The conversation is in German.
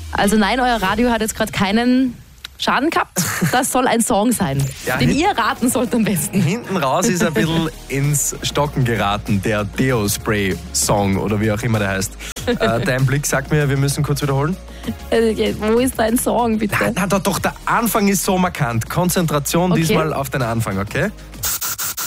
Also nein, euer Radio hat jetzt gerade keinen Schaden gehabt. Das soll ein Song sein, den ihr raten sollt am besten. Hinten raus ist ein bisschen ins Stocken geraten, der Deo-Spray-Song oder wie auch immer der heißt. Dein Blick sagt mir, wir müssen kurz wiederholen. Wo ist dein Song, bitte? Na, doch, der Anfang ist so markant. Konzentration Okay. diesmal auf den Anfang, okay?